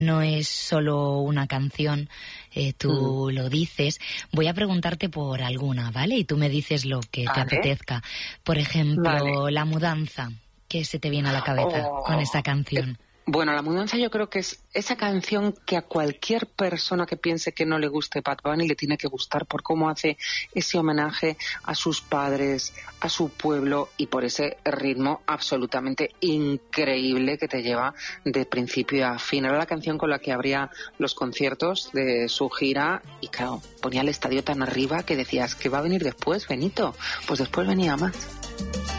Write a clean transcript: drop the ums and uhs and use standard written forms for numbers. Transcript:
no es solo una canción, tú lo dices. Voy a preguntarte por alguna, ¿vale? Y tú me dices lo que te apetezca. Por ejemplo, La mudanza. ¿Qué se te viene a la cabeza con esa canción? Bueno, La mudanza yo creo que es esa canción que a cualquier persona que piense que no le guste Bad Bunny le tiene que gustar por cómo hace ese homenaje a sus padres, a su pueblo y por ese ritmo absolutamente increíble que te lleva de principio a fin. Era la canción con la que abría los conciertos de su gira y claro, ponía el estadio tan arriba que decías, ¿qué va a venir después, Benito? Pues después venía más.